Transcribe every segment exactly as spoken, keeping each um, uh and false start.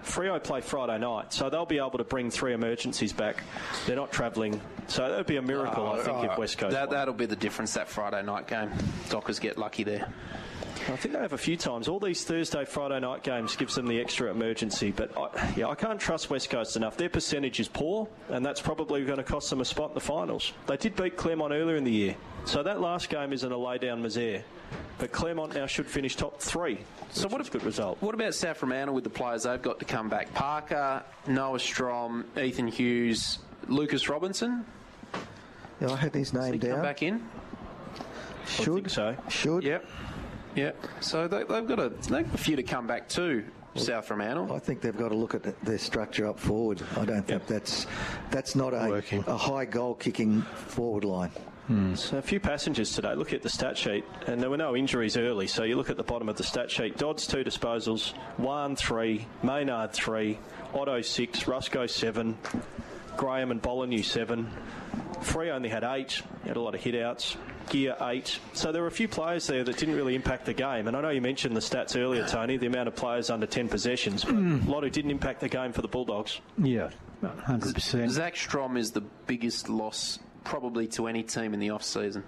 Freo play Friday night, so they'll be able to bring three emergencies back. They're not travelling, so that would be a miracle, oh, I think, oh, if West Coast that, That'll be the difference, that Friday night game. Dockers get lucky there. I think they have a few times. All these Thursday, Friday night games gives them the extra emergency. But, I, yeah, I can't trust West Coast enough. Their percentage is poor, and that's probably going to cost them a spot in the finals. They did beat Claremont earlier in the year. So that last game isn't a lay-down misère. But Claremont now should finish top three. So what a good result. What about South Fremantle with the players they've got to come back? Parker, Noah Strom, Ethan Hughes, Lucas Robinson? Yeah, I had his name Does he down. come back in? Should. I think so. Should. Yep. Yeah, so they, they've got a, they've got a few to come back too, well, South Fremantle. I think they've got to look at their structure up forward. I don't think yep. that's that's not a, a high goal-kicking forward line. Hmm. So a few passengers today. Look at the stat sheet, and there were no injuries early, so you look at the bottom of the stat sheet. Dodds, two disposals, Wan, three, Maynard, three, Otto, six, Rusco, seven, Graham and Bolognese, seven. Free only had eight, he had a lot of hit-outs. Gear eight. So there were a few players there that didn't really impact the game. And I know you mentioned the stats earlier, Tony, the amount of players under ten possessions, but mm. a lot who didn't impact the game for the Bulldogs. Yeah, one hundred percent. Zach Strom is the biggest loss probably to any team in the off-season.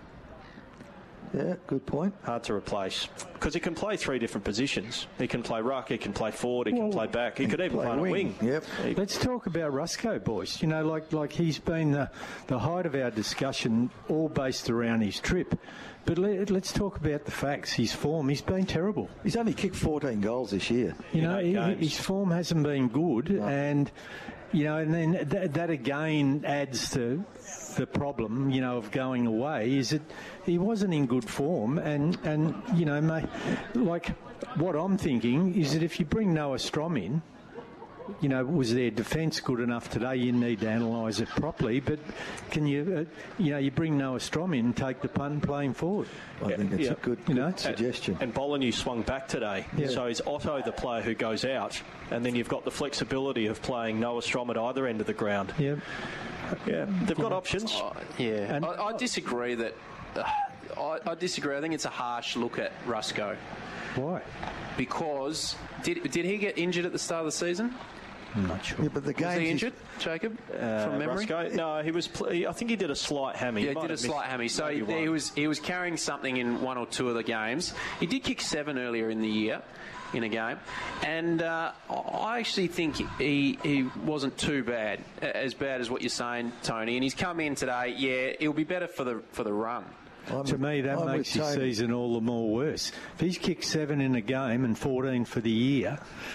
Yeah, good point. Hard to replace. Because he can play three different positions. He can play ruck, he can play forward, he well, can play back. He could even play, play on a wing. Yep. He, Let's talk about Rusco, boys. You know, like like he's been the, the height of our discussion, all based around his trip. But let, let's talk about the facts. His form, he's been terrible. He's only kicked fourteen goals this year. You know, he, his form hasn't been good. No. And, you know, and then th- that again adds to the problem, you know, of going away, is that he wasn't in good form. And, and you know, mate, like what I'm thinking is that if you bring Noah Strom in, you know, was their defence good enough today? You need to analyse it properly. But can you, uh, you know, you bring Noah Strom in and take the punt and play him forward? I think it's yeah. a good, you know, suggestion. And Bolognese swung back today. Yeah. So is Otto the player who goes out? And then you've got the flexibility of playing Noah Strom at either end of the ground. Yeah. Yeah, they've got options. Oh, yeah. And I, I disagree that... Uh, I, I disagree. I think it's a harsh look at Rusco. Why? Because... Did, did he get injured at the start of the season? I'm not sure. Yeah, but the was he injured, Jacob, uh, from memory? Rusco? No, he was. Pl- I think he did a slight hammy. Yeah, he did a slight hammy. So he, he was he was carrying something in one or two of the games. He did kick seven earlier in the year in a game, and uh, I actually think he he wasn't too bad, as bad as what you're saying, Tony. And he's come in today. Yeah, it'll be better for the for the run. I'm to me, that I'm makes his Tony. season all the more worse. If he's kicked seven in a game and fourteen for the year.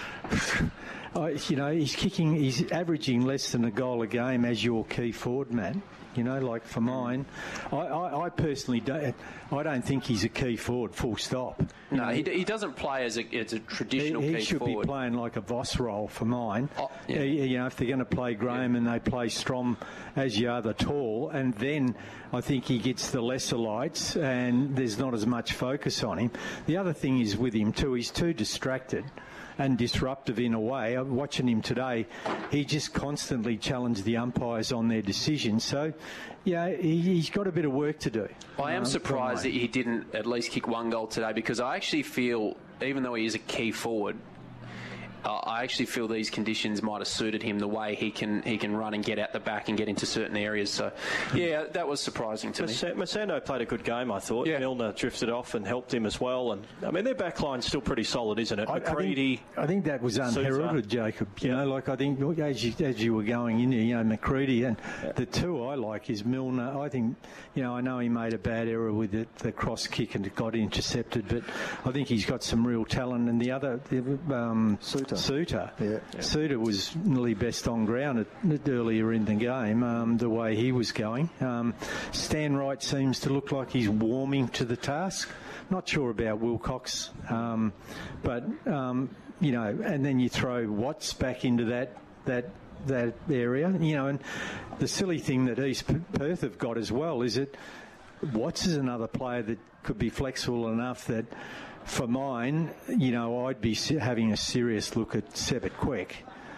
I, you know, he's kicking, he's averaging less than a goal a game as your key forward, man. You know, like for mine, I, I, I personally don't. I don't think he's a key forward. Full stop. No, he, he doesn't play as a as a traditional he, he key should forward. be playing like a Voss role for mine. Oh, yeah. he, you know, if they're going to play Graham yeah. and they play Strom as your other tall, and then I think he gets the lesser lights, and there's not as much focus on him. The other thing is with him too, he's too distracted and disruptive in a way. I'm watching him today, he just constantly challenged the umpires on their decisions. So, yeah, he, he's got a bit of work to do. I am know, surprised that he didn't at least kick one goal today, because I actually feel, even though he is a key forward, Uh, I actually feel these conditions might have suited him the way he can he can run and get out the back and get into certain areas. So, yeah, that was surprising to Mas- me. Masando played a good game, I thought. Yeah. Milner drifted off and helped him as well. And I mean, their back line's still pretty solid, isn't it? I, McCready. I, think, I think that was unheralded, Jacob. You yeah. know, like I think as you, as you were going in, you know, McCready and yeah. the two I like is Milner. I think, you know, I know he made a bad error with it, the cross kick and it got intercepted, but I think he's got some real talent. And the other, um, Suter. Suter. Yeah. Yeah. Suter was nearly best on ground at, at earlier in the game, um, the way he was going. Um, Stan Wright seems to look like he's warming to the task. Not sure about Wilcox, um, but, um, you know, and then you throw Watts back into that that that area, you know, and the silly thing that East Perth have got as well is that Watts is another player that could be flexible enough that, for mine, you know, I'd be having a serious look at Sevitt Quick.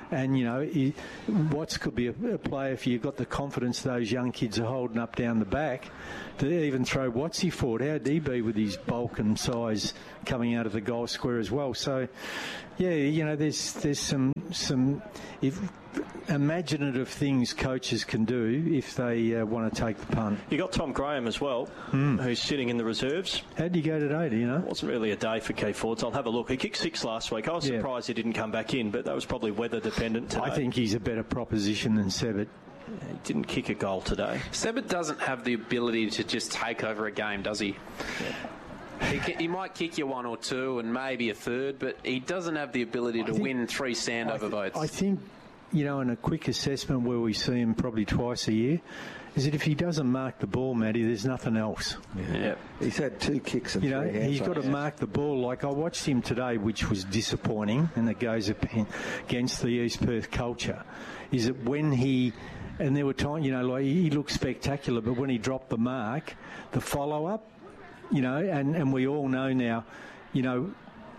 And, you know, he, Watts could be a, a player if you've got the confidence those young kids are holding up down the back to even throw Wattsy forward. How'd he be with his bulk and size coming out of the goal square as well? So, yeah, you know, there's there's some some if imaginative things coaches can do if they uh, want to take the punt. You got Tom Graham as well, mm. who's sitting in the reserves. How'd he go today, do you know? It wasn't really a day for key forwards. I'll have a look. He kicked six last week. I was yeah. surprised he didn't come back in, but that was probably weather dependent today. I think he's a better proposition than Sebbett. Yeah, he didn't kick a goal today. Sebbett doesn't have the ability to just take over a game, does he? Yeah. He, can, he might kick you one or two and maybe a third, but he doesn't have the ability to think, win three Sandover th- votes. I think, you know, in a quick assessment where we see him probably twice a year, is that if he doesn't mark the ball, Matty, there's nothing else. Yeah. yeah. He's had two kicks and you know, three he's got to mark the ball. Like I watched him today, which was disappointing, and it goes against the East Perth culture, is that when he... And there were times, you know, like he looked spectacular, but when he dropped the mark, the follow-up, you know, and, and we all know now, you know,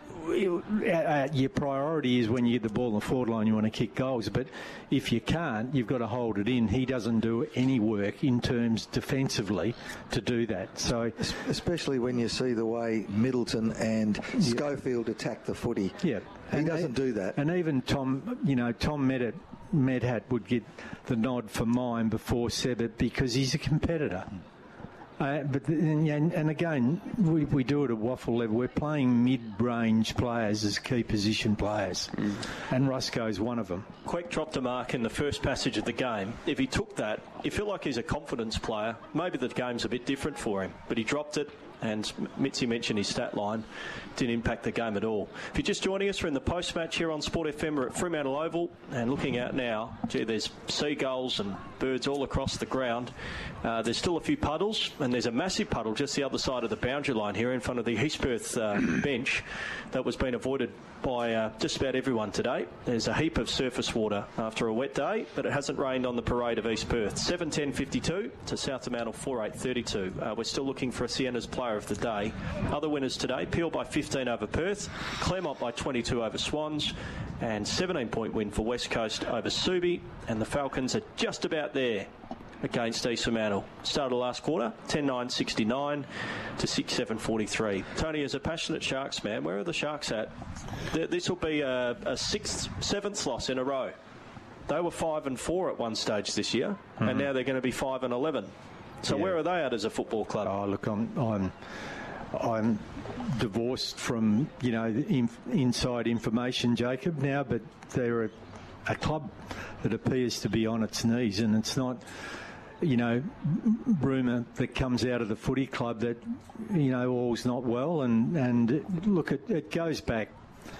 uh, your priority is when you get the ball on the forward line, you want to kick goals. But if you can't, you've got to hold it in. He doesn't do any work in terms defensively to do that. So, especially when you see the way Middleton and yeah. Schofield attack the footy. Yeah, he and doesn't they, do that. And even Tom, you know, Tom Medhat, Medhat would get the nod for mine before Sebbett because he's a competitor. Uh, but and, and again, we, we do it at waffle level. We're playing mid-range players as key position players, mm. and Rusco's one of them. Quek dropped a mark in the first passage of the game. If he took that, you feel like he's a confidence player. Maybe the game's a bit different for him, but he dropped it. And Mitzi mentioned his stat line didn't impact the game at all. If you're just joining us, we're in the post-match here on Sport F M. We're at Fremantle Oval, and looking out now, gee, there's seagulls and birds all across the ground. Uh, there's still a few puddles, and there's a massive puddle just the other side of the boundary line here in front of the East Perth uh, bench that was being avoided by uh, just about everyone today. There's a heap of surface water after a wet day, but it hasn't rained on the parade of East Perth. seven ten fifty-two to South Fremantle four eight thirty-two. Uh, we're still looking for a Sienna's player of the day. Other winners today: Peel by fifteen over Perth, Claremont by twenty-two over Swans, and seventeen point win for West Coast over Subi. And the Falcons are just about there against East Fremantle. Start of the last quarter, ten nine sixty-nine to six seven forty-three. Tony, as a passionate Sharks man, where are the Sharks at? This will be a, a sixth, seventh loss in a row. They were five and four at one stage this year, mm-hmm. and now they're going to be five and eleven. So yeah. Where are they at as a football club? Oh, look, I'm I'm I'm divorced from you know inf- inside information, Jacob. Now, but they're a, a club that appears to be on its knees, and it's not. You know, rumour that comes out of the footy club that, you know, all's not well. And, and look, it, it goes back,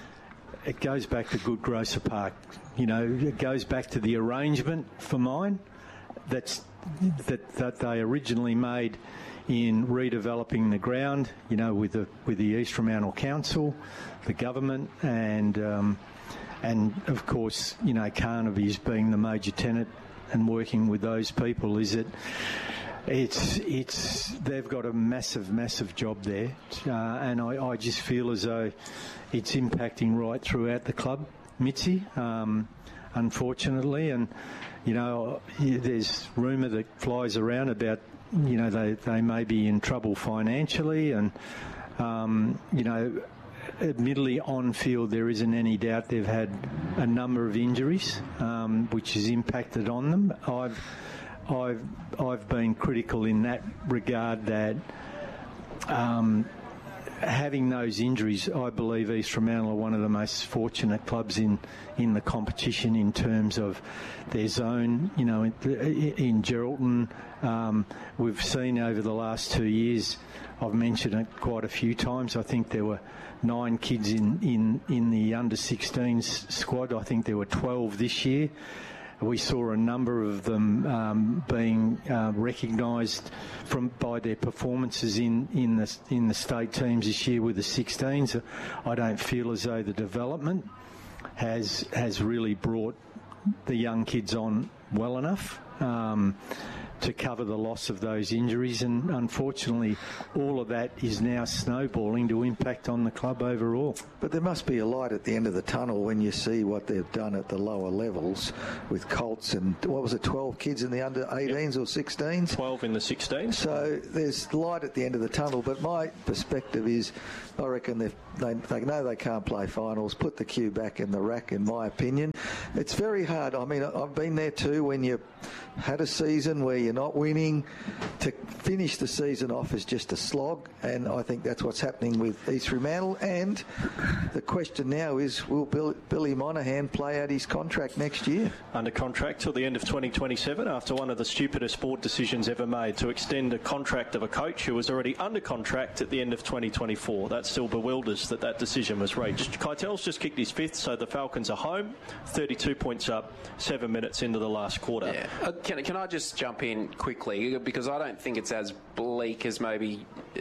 it goes back to Good Grocer Park. You know, it goes back to the arrangement for mine that's, that, that they originally made in redeveloping the ground, you know, with the, with the East Fremantle Council, the government, and, um, and of course, you know, Carnaby's being the major tenant and working with those people. Is it it's it's they've got a massive massive job there, uh, and I, I just feel as though it's impacting right throughout the club, Mitzi, um, unfortunately. And you know, there's rumour that flies around about, you know, they, they may be in trouble financially, and um, you know, admittedly on field there isn't any doubt they've had a number of injuries, um, which has impacted on them. I've I've I've been critical in that regard, that um, having those injuries, I believe East Fremantle are one of the most fortunate clubs in, in the competition in terms of their zone. You know, in, in Geraldton, um, we've seen over the last two years, I've mentioned it quite a few times, I think there were nine kids in, in, in the under sixteens squad. I think there were twelve this year. We saw a number of them um, being uh, recognised from by their performances in, in the in the state teams this year with the sixteens. I don't feel as though the development has has really brought the young kids on well enough. Um, to cover the loss of those injuries, and unfortunately all of that is now snowballing to impact on the club overall. But there must be a light at the end of the tunnel when you see what they've done at the lower levels with Colts and, what was it, twelve kids in the under eighteens yep. or sixteens? twelve in the sixteens. So there's light at the end of the tunnel, but my perspective is I reckon they they know they can't play finals, put the cue back in the rack, in my opinion. It's very hard. I mean, I've been there too when you had a season where you're not winning. To finish the season off is just a slog, and I think that's what's happening with East Fremantle. And the question now is, will Bill, Billy Monahan play out his contract next year? Under contract till the end of twenty twenty-seven, after one of the stupidest board decisions ever made to extend a contract of a coach who was already under contract at the end of twenty twenty-four. That still bewilders that that decision was reached. Keitel's just kicked his fifth, so the Falcons are home, thirty-two points up, seven minutes into the last quarter. Yeah. Uh, can, can I just jump in quickly, because I don't think it's as bleak as maybe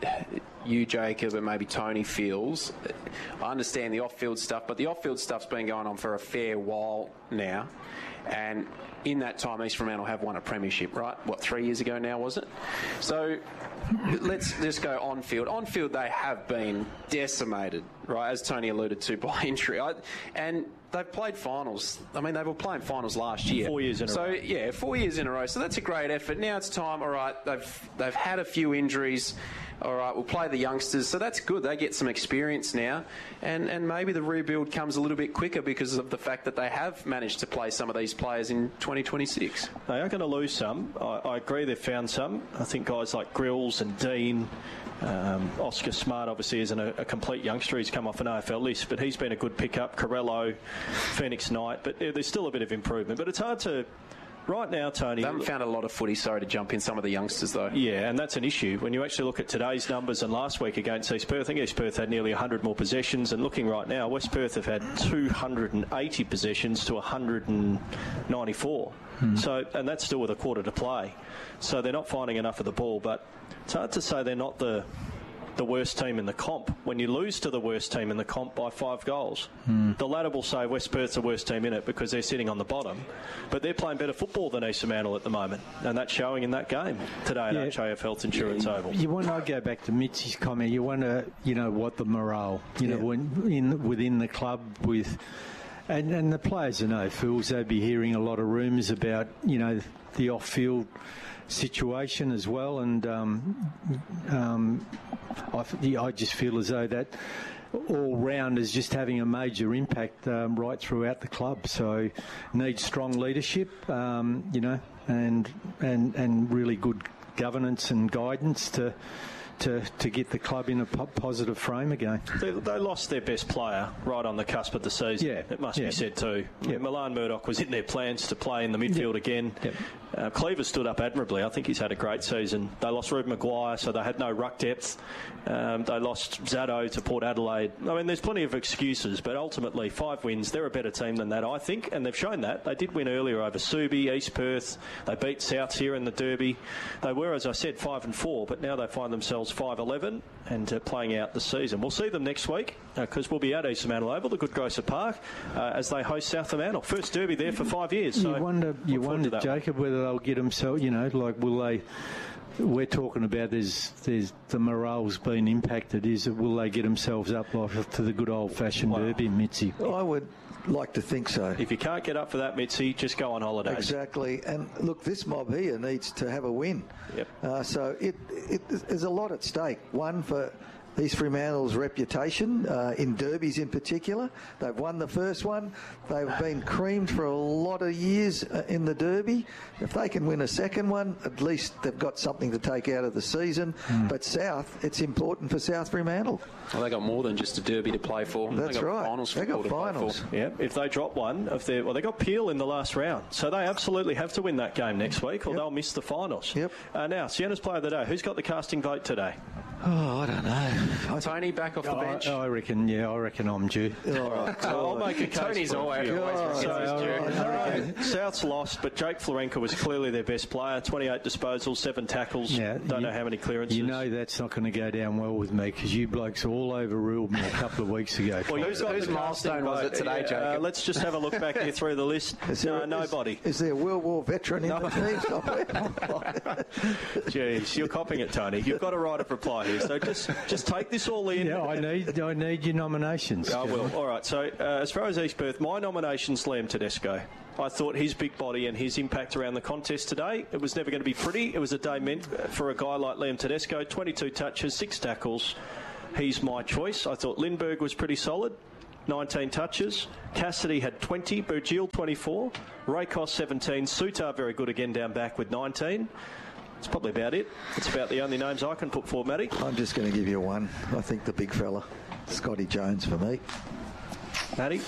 you, Jacob, and maybe Tony feels. I understand the off-field stuff, but the off-field stuff's been going on for a fair while now, and in that time East Fremantle have won a premiership, right? What, three years ago now, was it? So let's just go on-field. On-field, they have been decimated, right, as Tony alluded to, by injury. I, and they've played finals. I mean, they were playing finals last year. Four years in a so, row. So, yeah, four years in a row. So that's a great effort. Now it's time, all right, they've they've had a few injuries. All right, we'll play the youngsters. So that's good. They get some experience now. And, and maybe the rebuild comes a little bit quicker because of the fact that they have managed to play some of these players in twenty twenty-six. They are going to lose some. I, I agree they've found some. I think guys like Grills and Dean, um, Oscar Smart obviously isn't a, a complete youngster. He's come off an A F L list, but he's been a good pickup. Corello, Phoenix Knight. But yeah, there's still a bit of improvement. But it's hard to... Right now, Tony... They haven't found a lot of footy, sorry to jump in, some of the youngsters, though. Yeah, and that's an issue. When you actually look at today's numbers and last week against East Perth, I think East Perth had nearly one hundred more possessions, and looking right now, West Perth have had two hundred eighty possessions to one hundred ninety-four. Hmm. So, and that's still with a quarter to play. So they're not finding enough of the ball, but it's hard to say they're not the... the worst team in the comp when you lose to the worst team in the comp by five goals. Mm. The ladder will say West Perth's the worst team in it because they're sitting on the bottom, but they're playing better football than East Fremantle at the moment, and that's showing in that game today yeah. at H A F Health Insurance yeah. Oval. You want to go back to Mitzi's comment. You wonder, you know, what the morale, you yeah. know, when in within the club with, and and the players are no fools. They'd be hearing a lot of rumours about, you know, the off-field situation as well, and um, um, I, I just feel as though that all round is just having a major impact um, right throughout the club. So needs strong leadership, um, you know, and and and really good governance and guidance to. To, to get the club in a po- positive frame again. They, they lost their best player right on the cusp of the season. Yeah, it must yeah. be said too. Yeah. Milan Murdoch was in their plans to play in the midfield yeah. again. Yeah. Uh, Cleaver stood up admirably. I think he's had a great season. They lost Ruben Maguire, so they had no ruck depth. Um, they lost Zado to Port Adelaide. I mean, there's plenty of excuses, but ultimately five wins. They're a better team than that, I think, and they've shown that. They did win earlier over Subi, East Perth. They beat Souths here in the Derby. They were, as I said, five and four, but now they find themselves five eleven and uh, playing out the season. We'll see them next week because uh, we'll be at East Fremantle Oval, the Good Grocer Park, uh, as they host South Fremantle. First Derby there for five years. So you wonder, you wonder, Jacob, whether they'll get themselves, you know, like will they... We're talking about there's there's the morale's been impacted. Is it, will they get themselves up like to the good old-fashioned wow. Derby, Mitzi? I would like to think so. If you can't get up for that, Mitzi, just go on holidays. Exactly. And look, this mob here needs to have a win. Yep. Uh, so it, it there's a lot at stake. One, for East Fremantle's reputation, uh, in derbies in particular. They've won the first one. They've been creamed for a lot of years uh, in the derby. If they can win a second one, at least they've got something to take out of the season. Mm. But South, it's important for South Fremantle. Well, they got more than just a derby to play for. That's they got right. Finals they got finals. Yeah, if they drop one of their, well, they got Peel in the last round, so they absolutely have to win that game next week, or yep. they'll miss the finals. Yep. Uh, now, Sienna's Player of the Day. Who's got the casting vote today? Oh, I don't know. Tony back off the I, bench. I reckon, yeah, I reckon I'm due. All right. So I'll make a case. Tony's for always, you. always God. forgets his due. I know South's lost, but Jake Florenka was clearly their best player. twenty-eight disposals, seven tackles. Yeah, Don't you- know how many clearances. You know that's not going to go down well with me because you blokes all overruled me a couple of weeks ago. Well, Who's- you've got whose the milestone casting was vote. it today, Uh, Jacob? let's just have a look back here through the list. Is there, no, is- nobody. Is, there a World War veteran in the team somewhere? Jeez, you're copying it, Tony. You've got a right of reply here, so just just take this all in. Yeah, I need I need your nominations. I will. All right. So, uh, as far as East Perth, my nomination's Liam Tedesco. I thought his big body and his impact around the contest today, it was never going to be pretty. It was a day meant for a guy like Liam Tedesco. twenty-two touches, six tackles. He's my choice. I thought Lindbergh was pretty solid. nineteen touches. Cassidy had twenty. Burgil twenty-four. Rakos seventeen. Sutar very good again down back with nineteen. That's probably about it. It's about the only names I can put forward, Matty. I'm just going to give you one. I think the big fella, Scotty Jones for me. Matty?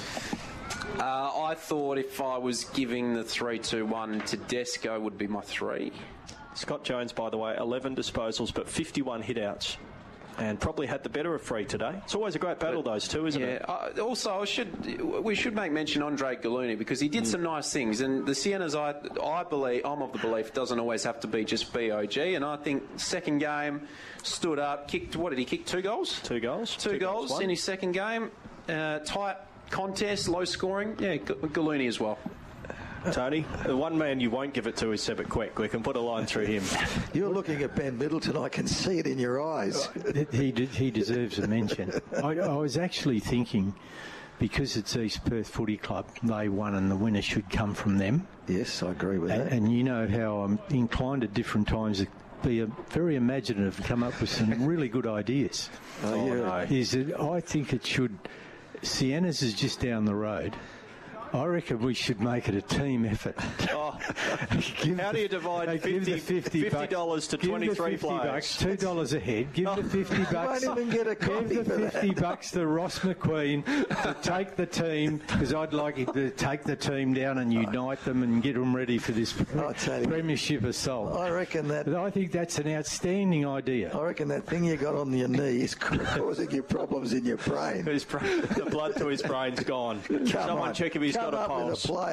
Uh, I thought if I was giving the three two one, Tedesco would be my three. Scott Jones, by the way, eleven disposals but fifty-one hit-outs. And probably had the better of Free today. It's always a great battle, those two, isn't Yeah. it? Uh, also, I should we should make mention Andre Galuni because he did some nice things. And the Siennas, I I believe, I'm of the belief, doesn't always have to be just B O G. And I think second game stood up, kicked. What did he kick? Two goals. Two goals. Two, goals, one. in his second game. Uh, tight contest, low scoring. Yeah, G- Galuni as well. Tony, the one man you won't give it to is Sebek Quek. We can put a line through him. You're looking at Ben Middleton. I can see it in your eyes. He did, he deserves a mention. I, I was actually thinking, because it's East Perth Footy Club, they won and the winner should come from them. Yes, I agree with And, that. and you know how I'm inclined at different times to be a, very imaginative and come up with some really good ideas. Oh, yeah. no. Is that I think it should. Sienna's is just down the road. I reckon we should make it a team effort. Oh, Give how the- do you divide Hey, give the fifty fifty dollars to Give the twenty-three fifty players? bucks, two dollars a head. Give the fifty bucks. won't even get a Give coffee the for that. fifty bucks to Ross McQueen to take the team because I'd like it to take the team down and unite them and get them ready for this I'll tell you. premiership assault. I reckon that. But I think that's an outstanding idea. I reckon that thing you got on your knee is causing you problems in your brain. His bra- the blood to his brain's gone. Come Someone on. check if he's Come got a up with pulse. a player.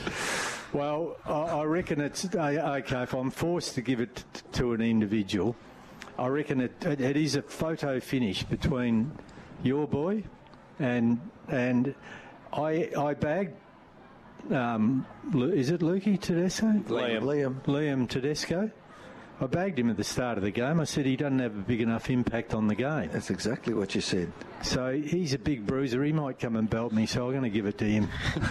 Well, I, I reckon it's uh, okay. If I'm forced to give it t- to an individual, I reckon it, it, it is a photo finish between your boy and and I I bagged. Um, Lu- is it Lukey Tedesco? Liam. Liam. Liam Tedesco. I bagged him at the start of the game. I said he doesn't have a big enough impact on the game. That's exactly what you said. So he's a big bruiser. He might come and belt me, so I'm going to give it to him.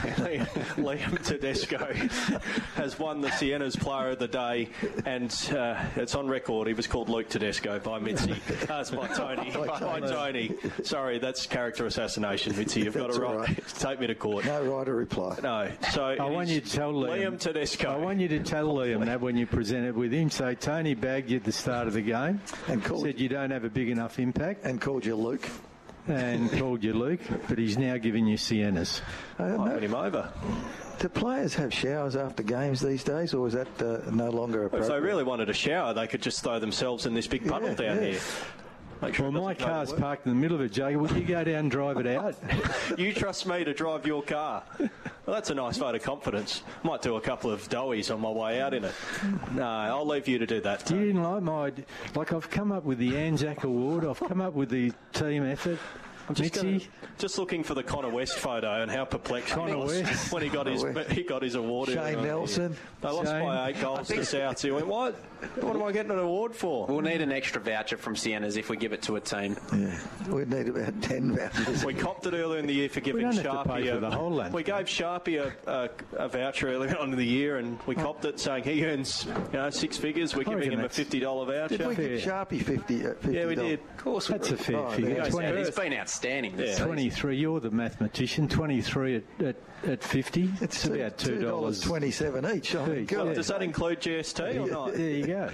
Liam Tedesco has won the Sienna's Player of the Day, and uh, it's on record. He was called Luke Tedesco by Mitzi. That's by Tony. by, by Tony. Sorry, that's character assassination, Mitzi. You've got That's to all right. right. take me to court. No right of reply. No. So I it want is you to tell Liam. Liam Tedesco. I want you to tell Liam that when you present it with him. Say Tony bagged you at the start of the game And called- said you don't have a big enough impact And called you Luke. and called you Luke, but he's now giving you Siennas. Uh, Might no, win him over. do players have showers after games these days, or is that uh, no longer If appropriate? they really wanted a shower, they could just throw themselves in this big puddle Yeah, down yeah. here. Make sure Well, it my doesn't go car's to work. parked in the middle of it, Jacob. Will you go down and drive it out? You trust me to drive your car. Well, that's a nice vote of confidence. Might do a couple of doughies on my way out in it. No, I'll leave you to do that. You didn't like my... Like, I've come up with the Anzac Award. I've come up with the team effort. I'm just, Mitzi? gonna, just looking for the Connor West photo and how perplexed Connor he was West. when he got his Connor West. he got his award. Shane earlier on. Nelson. They lost Shane. by eight goals to South. He went, what? What am I getting an award for? We'll need an extra voucher from Sienna's if we give it to a team. Yeah, we'd need about ten vouchers. We copped it earlier in the year for giving don't have to Sharpie pay a, for the whole lot. we gave Sharpie a, a, a voucher earlier on in the year, and we copped it saying he earns you know six figures. We're giving reckon him a that's- fifty dollar voucher. Did we give Fair. Sharpie fifty? Uh, fifty Yeah, we did. Of course, That's a fair Oh, figure. there you Goes go. down. It's been outstanding. This Yeah. season. twenty-three, you're the mathematician. twenty-three at, at, at fifty. It's about two dollars. twenty-seven each. I mean, Each, God. yeah. Does that include G S T or not? There you go.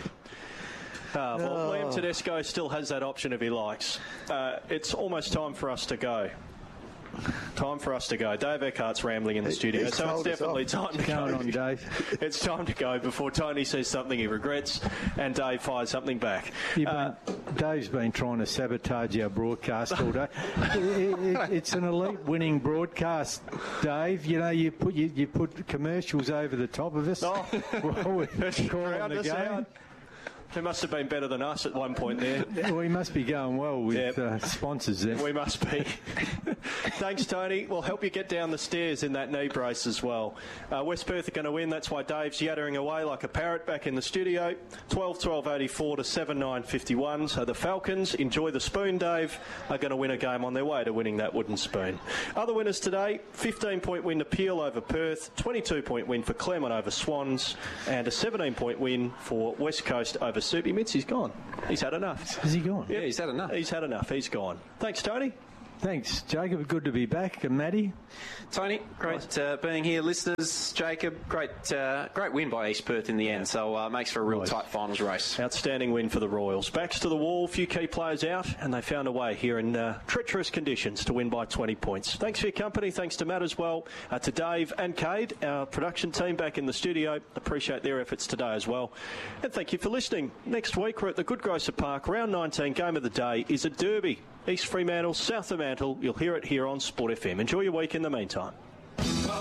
Uh, well, Oh. Liam Tedesco still has that option if he likes. Uh, it's almost time for us to go. Time for us to go. Dave Eckhart's rambling in the studio, He's so it's definitely time to Going go. on, Dave. It's time to go before Tony says something he regrets and Dave fires something back. You've Uh, been, Dave's been trying to sabotage our broadcast all day. it, it, it's an elite winning broadcast, Dave. You know, you put you, you put commercials over the top of us. Oh. Well, we're calling Round the us game. out. He must have been better than us at one point there. We must be going well with Yep. uh, sponsors there. We must be. Thanks, Tony. We'll help you get down the stairs in that knee brace as well. Uh, West Perth are going to win. That's why Dave's yattering away like a parrot back in the studio. twelve twelve eighty-four to seven nine fifty-one. So the Falcons, enjoy the spoon, Dave, are going to win a game on their way to winning that wooden spoon. Other winners today, fifteen-point win to Peel over Perth, twenty-two point win for Claremont over Swans, and a seventeen-point win for West Coast over Subi. Mitzi's gone. He's had enough. Is he gone? Yeah, he's had enough. He's had enough. He's gone. Thanks, Tony. Thanks, Jacob. Good to be back. And Maddie? Tony, great uh, being here. Listeners, Jacob, great uh, great win by East Perth in the end. So uh, makes for a real Nice. tight finals race. Outstanding win for the Royals. Backs to the wall, few key players out, and they found a way here in uh, treacherous conditions to win by twenty points. Thanks for your company. Thanks to Matt as well, uh, to Dave and Cade, our production team back in the studio. Appreciate their efforts today as well. And thank you for listening. Next week, we're at the Good Grocer Park. Round nineteen, game of the day is a derby. East Fremantle, South Fremantle. You'll hear it here on Sport F M. Enjoy your week in the meantime.